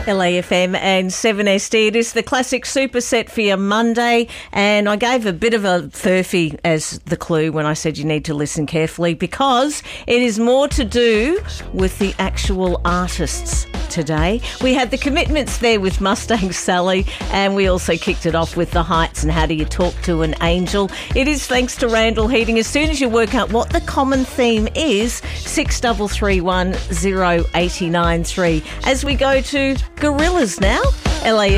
LAFM and 7SD. It is the classic superset for your Monday, and I gave a bit of a furphy as the clue when I said you need to listen carefully, because it is more to do with the actual artists today. We had the Commitments there with Mustang Sally, and we also kicked it off with The Heights and How Do You Talk to an Angel. It is thanks to Randall Heating. As soon as you work out what the common theme is, 6331 0893. As we go to Gorillas now, LA